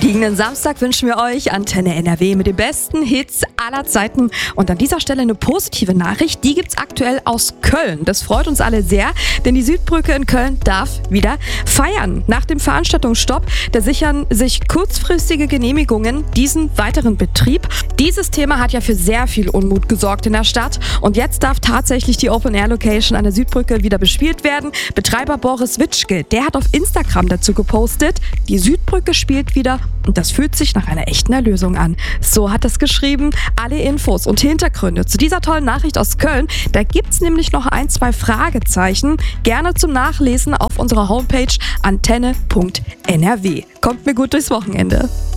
Gediegenen Samstag wünschen wir euch Antenne NRW mit den besten Hits aller Zeiten. Und an dieser Stelle eine positive Nachricht, die gibt's aktuell aus Köln. Das freut uns alle sehr, denn die Südbrücke in Köln darf wieder feiern. Nach dem Veranstaltungsstopp, da sichern sich kurzfristige Genehmigungen diesen weiteren Betrieb. Dieses Thema hat ja für sehr viel Unmut gesorgt in der Stadt. Und jetzt darf tatsächlich die Open-Air-Location an der Südbrücke wieder bespielt werden. Betreiber Boris Witschke, der hat auf Instagram dazu gepostet, die Südbrücke spielt wieder und das fühlt sich nach einer echten Erlösung an. So hat es geschrieben. Alle Infos und Hintergründe zu dieser tollen Nachricht aus Köln, da gibt's nämlich noch 1, 2 Fragezeichen. Gerne zum Nachlesen auf unserer Homepage antenne.nrw. Kommt mir gut durchs Wochenende.